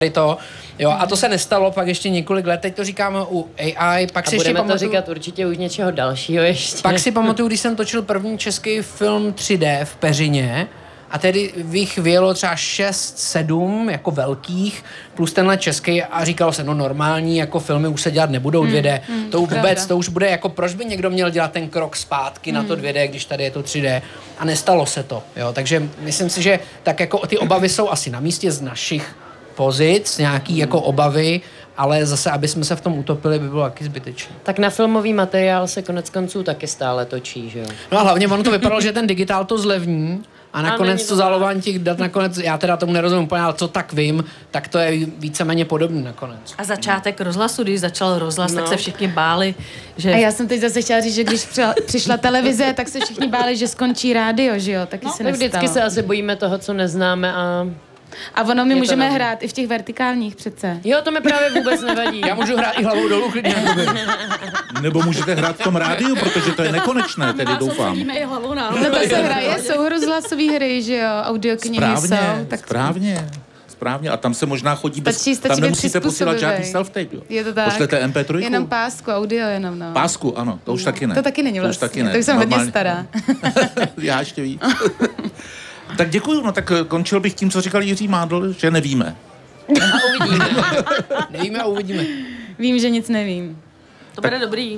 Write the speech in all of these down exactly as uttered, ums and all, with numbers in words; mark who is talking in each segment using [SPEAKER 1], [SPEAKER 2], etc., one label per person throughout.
[SPEAKER 1] to, jo, a to se nestalo pak ještě několik let, teď to říkáme u A I, pak
[SPEAKER 2] a
[SPEAKER 1] si ještě
[SPEAKER 2] budeme
[SPEAKER 1] pamatuju,
[SPEAKER 2] to říkat určitě už něčeho dalšího ještě.
[SPEAKER 1] Pak si pamatuju, když jsem točil první český film tři dé v Peřině, a tedy jich vyjelo třeba šest, sedm jako velkých, plus tenhle český a říkalo se, no normální jako filmy už se dělat nebudou dvě dé. Hmm, hmm, to vůbec, pravda. To už bude jako, proč by někdo měl dělat ten krok zpátky hmm. na to dvě dé, když tady je to tři dé a nestalo se to, jo. Takže myslím si, že tak jako ty obavy jsou asi na místě z našich pozic, nějaký jako obavy, ale zase, aby jsme se v tom utopili, by bylo taky zbytečné.
[SPEAKER 2] Tak na filmový materiál se konec konců taky stále točí, že jo?
[SPEAKER 1] No a hlavně ono to vypadalo, že ten digitál to zlevní a nakonec to zálohování těch dat, nakonec, já teda tomu nerozumím úplně, ale co tak vím, tak to je víceméně podobný nakonec.
[SPEAKER 3] A začátek rozhlasu, když začal rozhlas,
[SPEAKER 2] no.
[SPEAKER 3] tak se všichni báli, že...
[SPEAKER 4] A já jsem teď zase chtěla říct, že když přišla televize, tak se všichni báli, že skončí rádio, že jo? Taky
[SPEAKER 2] no,
[SPEAKER 4] se
[SPEAKER 2] tak
[SPEAKER 4] nestalo.
[SPEAKER 2] vždycky se asi bojíme toho, co neznáme a...
[SPEAKER 4] A ono my
[SPEAKER 2] Je
[SPEAKER 4] můžeme
[SPEAKER 2] to
[SPEAKER 4] hrát i v těch vertikálních přece.
[SPEAKER 2] Jo, to mi právě vůbec nevadí.
[SPEAKER 1] Já můžu hrát i hlavou dolů klidně.
[SPEAKER 5] Nebo můžete hrát v tom rádiu, protože to je nekonečné, tedy doufám.
[SPEAKER 3] i hlavou na
[SPEAKER 4] No to se hraje, jsou rozhlasové hry, že jo, audioknihy
[SPEAKER 5] Správně,
[SPEAKER 4] jsou. Tak
[SPEAKER 5] správně. Správně, a tam se možná chodí bez...
[SPEAKER 4] Stačí, stačí
[SPEAKER 5] tam nemusíte posílat žádný
[SPEAKER 4] přizpůsobivej.
[SPEAKER 5] self-tape, jo.
[SPEAKER 4] Je to tak.
[SPEAKER 5] Pošlete em pé tři.
[SPEAKER 4] Jenom pásku, audio jenom, no.
[SPEAKER 5] Pásku, ano, to už
[SPEAKER 4] no.
[SPEAKER 5] taky ne.
[SPEAKER 4] To taky není vlastně,
[SPEAKER 5] to, už taky ne.
[SPEAKER 4] to už jsem
[SPEAKER 5] Normálně.
[SPEAKER 4] hodně stará.
[SPEAKER 5] Já ještě víc. Tak děkuju, no tak končil bych tím, co říkal Jiří Mádl, že nevíme.
[SPEAKER 1] A uvidíme. Nevíme a uvidíme.
[SPEAKER 4] Vím, že nic nevím.
[SPEAKER 3] To bude dobrý.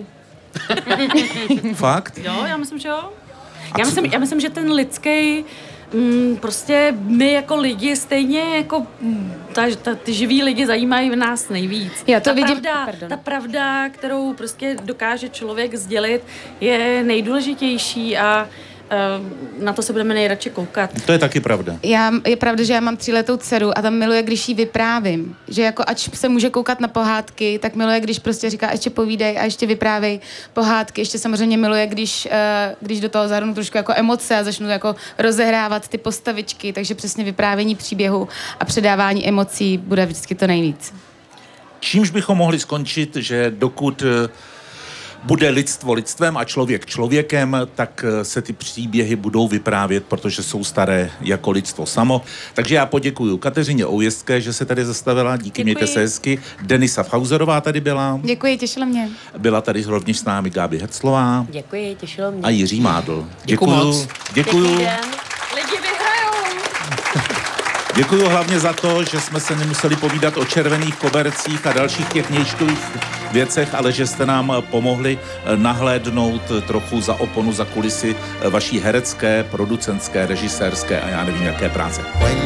[SPEAKER 5] Fakt?
[SPEAKER 3] Jo, já myslím, že jo. Já myslím, já myslím, že ten lidský, mm, prostě my jako lidi stejně jako mm, ta, ta, ty živí lidi zajímají v nás nejvíc.
[SPEAKER 4] Já to
[SPEAKER 3] ta
[SPEAKER 4] vidím,
[SPEAKER 3] pravda,
[SPEAKER 4] pardon.
[SPEAKER 3] ta pravda, kterou prostě dokáže člověk sdělit, je nejdůležitější a na to se budeme nejradši koukat.
[SPEAKER 5] To je taky pravda.
[SPEAKER 4] Já, je pravda, že já mám tříletou dceru a tam miluje, když jí vyprávím. Že jako ač se může koukat na pohádky, tak miluje, když prostě říká ještě povídej a ještě vyprávej pohádky. Ještě samozřejmě miluje, když, uh, když do toho zahrnu trošku jako emoce a začnu jako rozehrávat ty postavičky, takže přesně vyprávění příběhu a předávání emocí bude vždycky to nejvíc.
[SPEAKER 5] Čímž bychom mohli skončit, že dokud bude lidstvo lidstvem a člověk člověkem, tak se ty příběhy budou vyprávět, protože jsou staré jako lidstvo samo. Takže já poděkuju Kateřině Oujezdské, že se tady zastavila, díky,
[SPEAKER 3] Děkuji.
[SPEAKER 5] mějte se hezky. Denisa Fauzerová tady byla.
[SPEAKER 4] Děkuji, těšilo mě.
[SPEAKER 5] Byla tady rovněž s námi Gáby Herclová
[SPEAKER 2] Děkuji, těšilo mě.
[SPEAKER 5] a Jiří Mádl.
[SPEAKER 1] Děkuju moc.
[SPEAKER 5] Děkuju.
[SPEAKER 2] Pěkný den.
[SPEAKER 3] Lidi vyhrajou!
[SPEAKER 5] Děkuju hlavně za to, že jsme se nemuseli povídat o červených kobercích a dalších těch nějštových věcech, ale že jste nám pomohli nahlédnout trochu za oponu, za kulisy vaší herecké, producentské, režisérské a já nevím, jaké práce.